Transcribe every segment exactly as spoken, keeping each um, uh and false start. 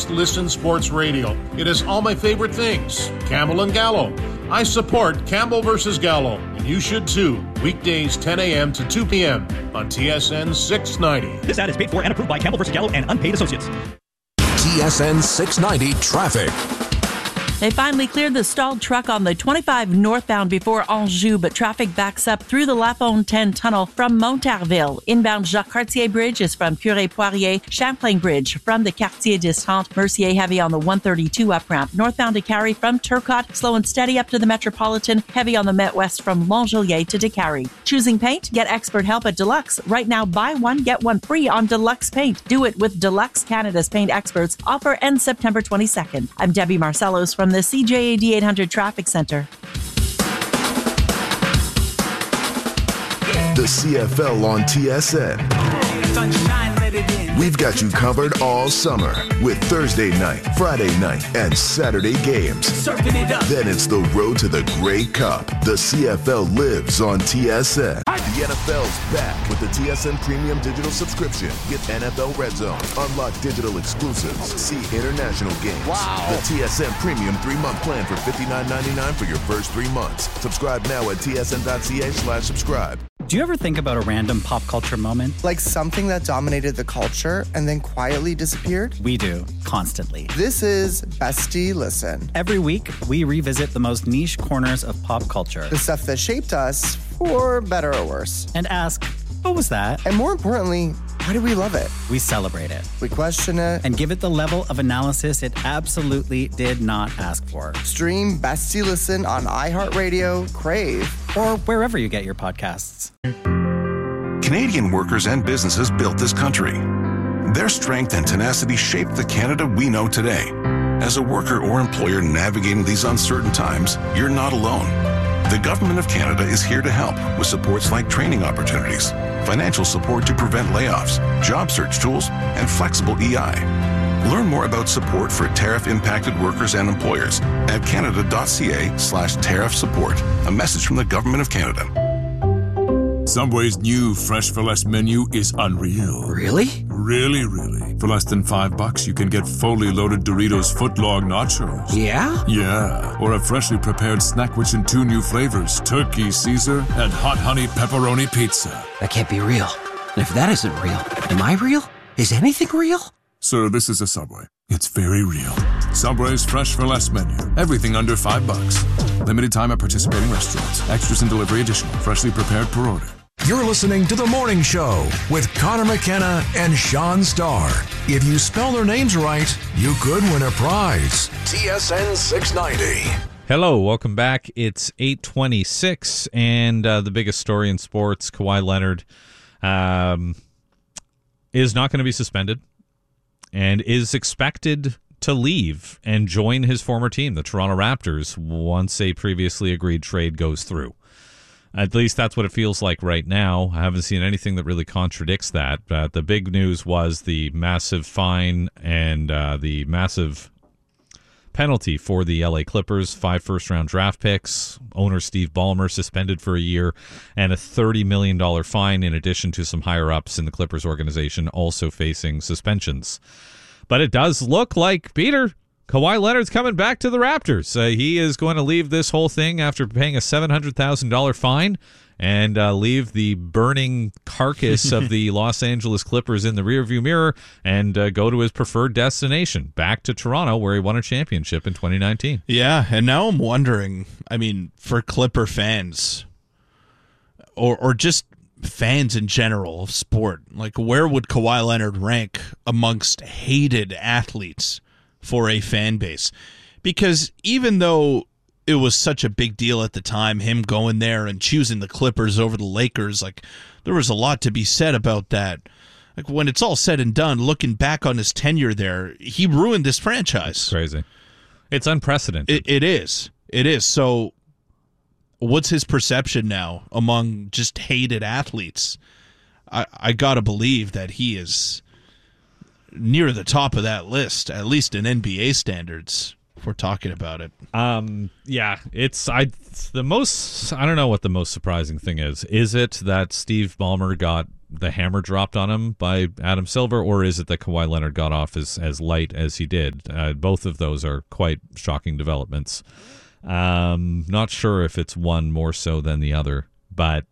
must-listen sports radio. It is all my favorite things. Campbell and Gallo. I support Campbell versus Gallo, and you should too. Weekdays ten a.m. to two p.m. on T S N six ninety. This ad is paid for and approved by Campbell versus Gallo and unpaid associates. T S N six ninety Traffic. They finally cleared the stalled truck on the twenty-five northbound before Anjou, but traffic backs up through the La Fontaine Tunnel from Montarville. Inbound Jacques Cartier Bridge is from Curé-Poirier. Champlain Bridge from the Quartier d'Estaing. Mercier heavy on the one thirty-two up ramp. Northbound to Carrie from Turcotte. Slow and steady up to the Metropolitan. Heavy on the Met West from Montjoliet to DeCarry. Choosing paint? Get expert help at Deluxe. Right now, buy one, get one free on Deluxe Paint. Do it with Deluxe, Canada's paint experts. Offer ends September twenty-second. I'm Debbie Marcellos from the C J A D eight hundred Traffic Center. The C F L on T S N. We've got you covered all summer with Thursday night, Friday night, and Saturday games. Then it's the road to the Grey Cup. The C F L lives on T S N. The N F L's back with the T S N Premium Digital Subscription. Get N F L Red Zone, unlock digital exclusives, see international games. Wow. The T S N Premium three-month plan for fifty-nine ninety-nine for your first three months. Subscribe now at tsn.ca slash subscribe. Do you ever think about a random pop culture moment? Like something that dominated the culture and then quietly disappeared? We do, constantly. This is Bestie Listen. Every week, we revisit the most niche corners of pop culture. The stuff that shaped us, for better or worse. And ask, what was that? And more importantly, why do we love it? We celebrate it. We question it. And give it the level of analysis it absolutely did not ask for. Stream Bestie Listen on iHeartRadio, Crave, or wherever you get your podcasts. Canadian workers and businesses built this country. Their strength and tenacity shaped the Canada we know today. As a worker or employer navigating these uncertain times, you're not alone. The Government of Canada is here to help with supports like training opportunities, financial support to prevent layoffs, job search tools, and flexible E I. Learn more about support for tariff-impacted workers and employers at canada.ca slash tariff support. A message from the Government of Canada. Subway's new Fresh for Less menu is unreal. Really? Really, really. For less than five bucks, you can get fully loaded Doritos footlong nachos. Yeah? Yeah. Or a freshly prepared snack which in two new flavors, Turkey Caesar and Hot Honey Pepperoni Pizza. That can't be real. And if that isn't real, am I real? Is anything real? Sir, this is a Subway. It's very real. Subway's Fresh for Less menu. Everything under five bucks. Limited time at participating restaurants. Extras and delivery additional. Freshly prepared per order. You're listening to The Morning Show with Connor McKenna and Sean Starr. If you spell their names right, you could win a prize. T S N six ninety. Hello, welcome back. It's eight twenty-six, and uh, the biggest story in sports, Kawhi Leonard um, is not going to be suspended and is expected to leave and join his former team, the Toronto Raptors, once a previously agreed trade goes through. At least that's what it feels like right now. I haven't seen anything that really contradicts that. But the big news was the massive fine and uh, the massive penalty for the L A Clippers, five first-round draft picks, owner Steve Ballmer suspended for a year, and a thirty million dollars fine in addition to some higher-ups in the Clippers organization also facing suspensions. But it does look like, Peter, Kawhi Leonard's coming back to the Raptors. Uh, he is going to leave this whole thing after paying a seven hundred thousand dollars fine and uh, leave the burning carcass of the Los Angeles Clippers in the rearview mirror and uh, go to his preferred destination, back to Toronto, where he won a championship in twenty nineteen. Yeah, and now I'm wondering, I mean, for Clipper fans, or or just fans in general of sport, like where would Kawhi Leonard rank amongst hated athletes for a fan base? Because even though it was such a big deal at the time, him going there and choosing the Clippers over the Lakers, like there was a lot to be said about that. Like when it's all said and done, looking back on his tenure there, he ruined this franchise. It's crazy. It's unprecedented. It, it is. It is. So what's his perception now among just hated athletes? I, I got to believe that he is near the top of that list, at least in N B A standards, if we're talking about it. Um, yeah, it's I it's the most, I don't know what the most surprising thing is. Is it that Steve Ballmer got the hammer dropped on him by Adam Silver, or is it that Kawhi Leonard got off as, as light as he did? Uh, both of those are quite shocking developments. Um, not sure if it's one more so than the other, but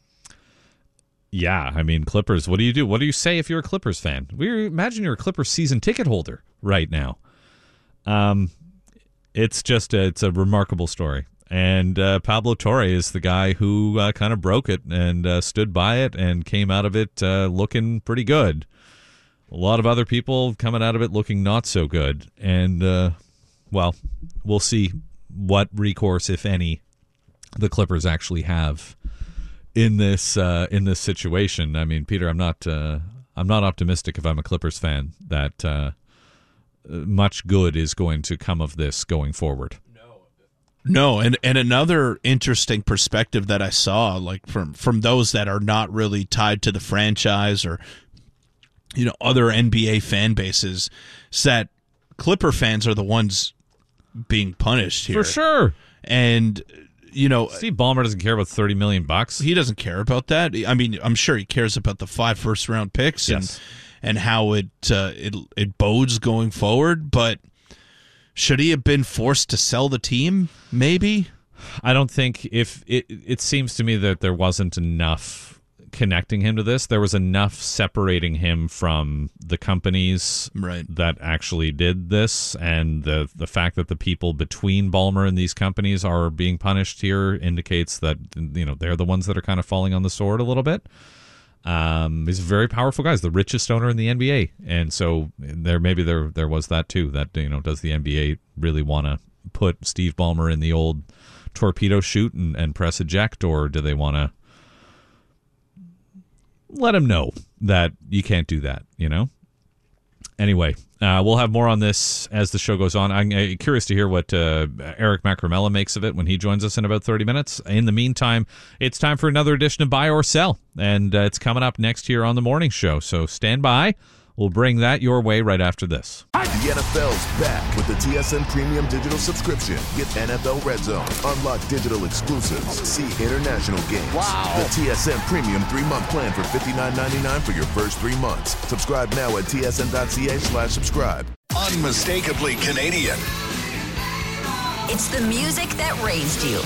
yeah, I mean, Clippers, what do you do? What do you say if you're a Clippers fan? We imagine you're a Clippers season ticket holder right now. Um, it's just a, it's a remarkable story. And uh, Pablo Torre is the guy who uh, kind of broke it and uh, stood by it and came out of it uh, looking pretty good. A lot of other people coming out of it looking not so good. And, uh, well, we'll see what recourse, if any, the Clippers actually have in this uh, in this situation. I mean, Peter, I'm not uh, I'm not optimistic if I'm a Clippers fan that uh, much good is going to come of this going forward. No, and, and another interesting perspective that I saw, like from, from those that are not really tied to the franchise or, you know, other N B A fan bases, is that Clipper fans are the ones being punished here. For sure. And, you know, Steve Ballmer doesn't care about thirty million bucks. He doesn't care about that. I mean, I'm sure he cares about the five first round picks yes. and, and how it, uh, it, it bodes going forward, but should he have been forced to sell the team? Maybe. I don't think if it, it seems to me that there wasn't enough connecting him to this. There was enough separating him from the companies right. that actually did this, and the the fact that the people between Ballmer and these companies are being punished here indicates that, you know, they're the ones that are kind of falling on the sword a little bit. Um, he's a very powerful guy. He's the richest owner in the N B A, and so there maybe there there was that too. That, you know, does the N B A really want to put Steve Ballmer in the old torpedo chute and, and press eject, or do they want to let him know that you can't do that? You know. Anyway, uh, we'll have more on this as the show goes on. I'm uh, curious to hear what uh, Eric Macramella makes of it when he joins us in about thirty minutes. In the meantime, it's time for another edition of Buy or Sell, and uh, it's coming up next here on the morning show. So stand by. We'll bring that your way right after this. The N F L's back with the T S N Premium Digital Subscription. Get N F L Red Zone, unlock digital exclusives, see international games. Wow. The T S N Premium three-month plan for fifty-nine ninety-nine for your first three months. Subscribe now at tsn.ca slash subscribe. Unmistakably Canadian. It's the music that raised you.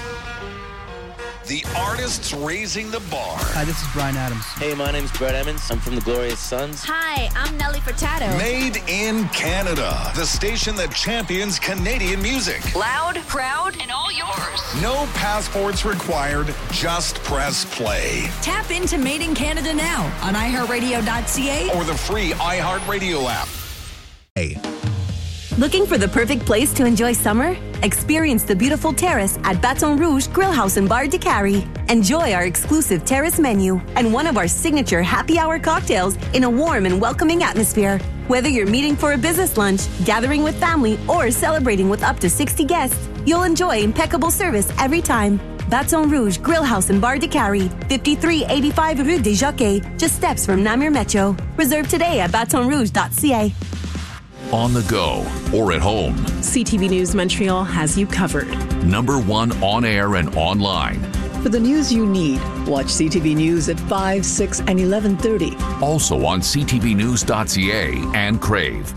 The artists raising the bar. Hi, this is Bryan Adams. Hey, my name's Brett Emmons. I'm from the Glorious Sons. Hi, I'm Nelly Furtado. Made in Canada. The station that champions Canadian music. Loud, proud, and all yours. No passports required. Just press play. Tap into Made in Canada now on i heart radio dot c a or the free iHeartRadio app. Hey. Looking for the perfect place to enjoy summer? Experience the beautiful terrace at Baton Rouge Grill House and Bar de Cary. Enjoy our exclusive terrace menu and one of our signature happy hour cocktails in a warm and welcoming atmosphere. Whether you're meeting for a business lunch, gathering with family, or celebrating with up to sixty guests, you'll enjoy impeccable service every time. Baton Rouge Grill House and Bar de Cary, fifty-three eighty-five Rue des Jockeys, just steps from Namur Metro. Reserve today at baton rouge dot c a. On the go or at home, C T V News Montreal has you covered. Number one on air and online. For the news you need, watch C T V News at five, six, and eleven thirty. Also on c t v news dot c a and Crave.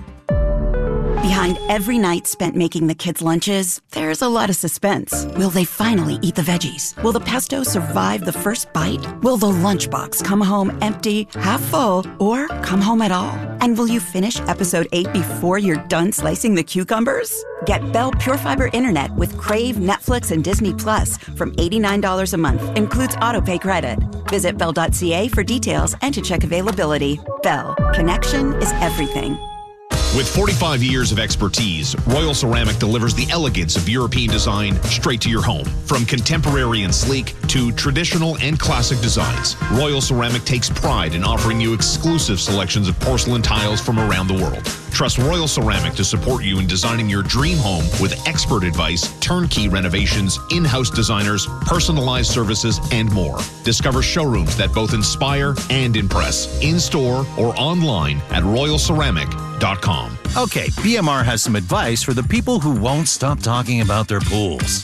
Behind every night spent making the kids' lunches, there's a lot of suspense. Will they finally eat the veggies? Will the pesto survive the first bite? Will the lunchbox come home empty, half full, or come home at all? And will you finish episode eight before you're done slicing the cucumbers? Get Bell Pure Fiber Internet with Crave, Netflix, and Disney Plus from eighty-nine dollars a month. Includes autopay credit. Visit bell dot c a for details and to check availability. Bell. Connection is everything. With forty-five years of expertise, Royal Ceramic delivers the elegance of European design straight to your home. From contemporary and sleek to traditional and classic designs, Royal Ceramic takes pride in offering you exclusive selections of porcelain tiles from around the world. Trust Royal Ceramic to support you in designing your dream home with expert advice, turnkey renovations, in-house designers, personalized services, and more. Discover showrooms that both inspire and impress, in-store or online at royal ceramic dot com. Okay, B M R has some advice for the people who won't stop talking about their pools.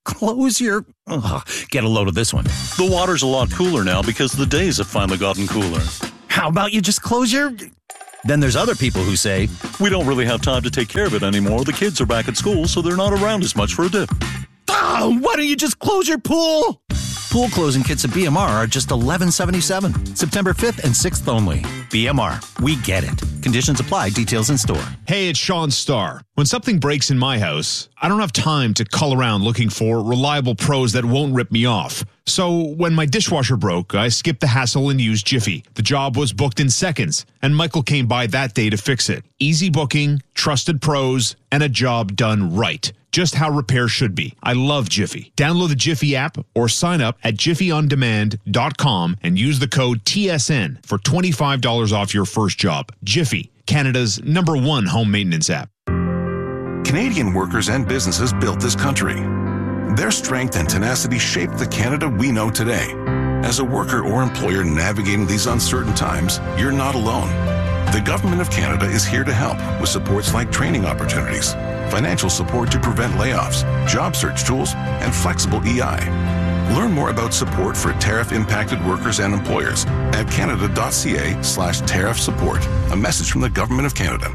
close your... Ugh, get a load of this one. The water's a lot cooler now because the days have finally gotten cooler. How about you just close your... Then there's other people who say, we don't really have time to take care of it anymore. The kids are back at school, so they're not around as much for a dip. Oh, why don't you just close your pool? Pool closing kits at B M R are just eleven seventy-seven. September fifth and sixth only. B M R, we get it. Conditions apply. Details in store. Hey, it's Sean Starr. When something breaks in my house, I don't have time to cull around looking for reliable pros that won't rip me off. So when my dishwasher broke, I skipped the hassle and used Jiffy. The job was booked in seconds, and Michael came by that day to fix it. Easy booking, trusted pros, and a job done right. Just how repair should be. I love Jiffy. Download the Jiffy app or sign up at jiffy on demand dot com and use the code T S N for twenty-five dollars off your first job. Jiffy, Canada's number one home maintenance app. Canadian workers and businesses built this country. Their strength and tenacity shaped the Canada we know today. As a worker or employer navigating these uncertain times, you're not alone. The Government of Canada is here to help with supports like training opportunities, financial support to prevent layoffs, job search tools, and flexible E I. Learn more about support for tariff-impacted workers and employers at canada.ca slash tariff support. A message from the Government of Canada.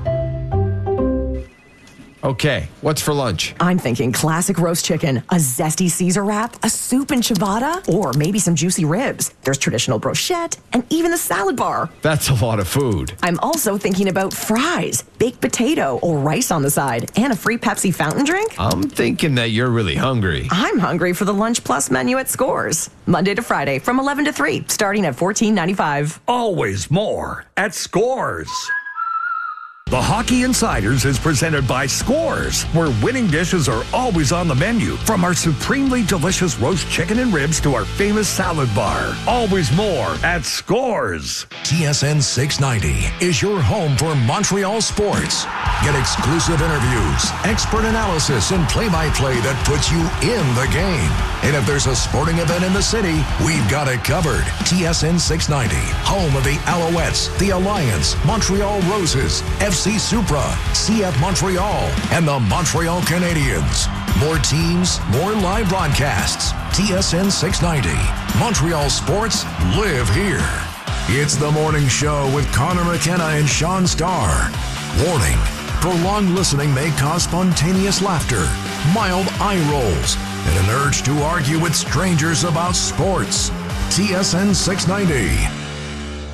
Okay, what's for lunch? I'm thinking classic roast chicken, a zesty Caesar wrap, a soup and ciabatta, or maybe some juicy ribs. There's traditional brochette, and even a salad bar. That's a lot of food. I'm also thinking about fries, baked potato, or rice on the side, and a free Pepsi fountain drink. I'm thinking that you're really hungry. I'm hungry for the Lunch Plus menu at Scores. Monday to Friday from eleven to three, starting at fourteen ninety-five. Always more at Scores. The Hockey Insiders is presented by Scores, where winning dishes are always on the menu. From our supremely delicious roast chicken and ribs to our famous salad bar. Always more at Scores. T S N six ninety is your home for Montreal sports. Get exclusive interviews, expert analysis, and play-by-play that puts you in the game. And if there's a sporting event in the city, we've got it covered. T S N six ninety, home of the Alouettes, the Alliance, Montreal Roses, F C Supra, C F Montreal, and the Montreal Canadiens. More teams, more live broadcasts. T S N six ninety. Montreal sports live here. It's the morning show with Connor McKenna and Sean Starr. Warning, prolonged listening may cause spontaneous laughter, mild eye rolls, and an urge to argue with strangers about sports. T S N six ninety.